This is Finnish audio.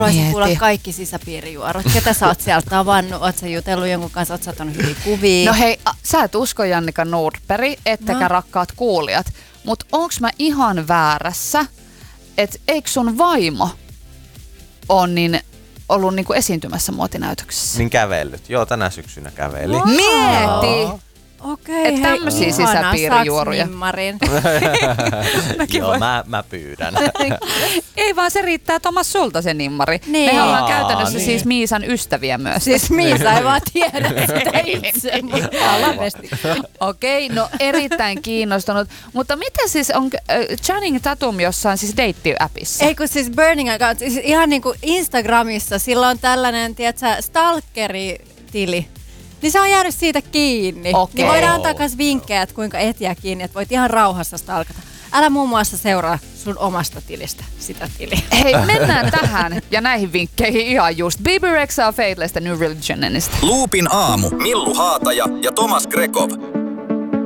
Haluaisin kuulla kaikki sisäpiirijuorut. Ketä sä oot sieltä tavannut? Oot sä jutellut jonkun kanssa? Oot sä ottanut hyviä kuvia? No hei, sä et usko Jannika Nordberg, ettekä rakkaat kuulijat. Mut onks mä ihan väärässä, että eikö sun vaimo on ollut niinku esiintymässä muotinäytöksessä? Niin kävellyt. Joo, tänä syksynä käveli. Mieti! Okei, että tämmöisiä sisäpiirijuoruja. Joo, mä pyydän. Ei vaan se riittää Tomas sulta se nimmari. Niin. Me ollaan käytännössä siis Miisan ystäviä myös. Siis Miisa ei vaan tiedä sitä itse. Okei, no erittäin kiinnostunut. Mutta mitä siis on Channing Tatum jossain siis deitti-appissa? Ei kun siis Burning Account, siis ihan niinku Instagramissa sillä on tällainen, tiedätkö, stalkeri-tili. Niin se on jäänyt siitä kiinni. Niin voidaan antaa myös vinkkejä, että kuinka etsiä kiinni, että voit ihan rauhassa stalkata. Älä muun muassa seuraa sun omasta tilistä sitä tiliä. Hei, mennään tähän ja näihin vinkkeihin ihan just. Bebe Rexha Faithless New Religionista. Loopin aamu. Millu Haataja ja Tomas Grekov.